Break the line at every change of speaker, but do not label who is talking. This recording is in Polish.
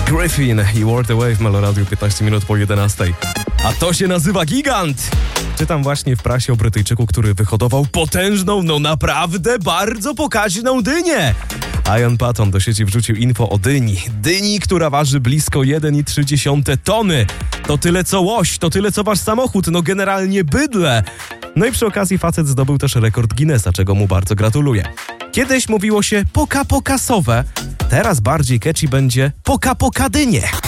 Griffin i World Away w Meloradiu 15 minut po 11. A to się nazywa gigant! Czytam właśnie w prasie o Brytyjczyku, który wyhodował potężną, no naprawdę bardzo pokaźną dynię. Ian Patton do sieci wrzucił info o dyni. Dyni, która waży blisko 1,3 tony. To tyle co łoś, to tyle co wasz samochód, no generalnie bydlę. No i przy okazji facet zdobył też rekord Guinnessa, czego mu bardzo gratuluję. Kiedyś mówiło się poka-pokasowe, teraz bardziej catchy będzie poka-pokadynie.